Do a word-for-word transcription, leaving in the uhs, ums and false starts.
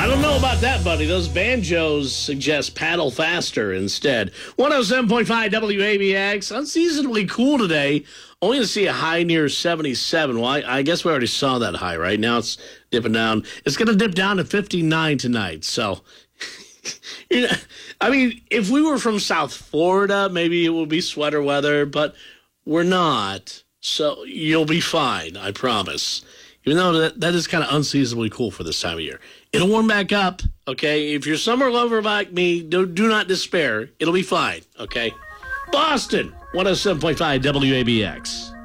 don't know about that, buddy. Those banjos suggest paddle faster instead. one oh seven point five W A B X. Unseasonably cool today. Only going to see a high near seventy-seven. Well, I, I guess we already saw that high, right? Now it's dipping down. It's going to dip down to fifty-nine tonight. So, you know, I mean, if we were from South Florida, maybe it would be sweater weather, but we're not. So you'll be fine, I promise. Even though that, that is kind of unseasonably cool for this time of year. It'll warm back up, okay? If you're summer lover like me, do, do not despair. It'll be fine, okay? Boston, one oh seven point five W A B X.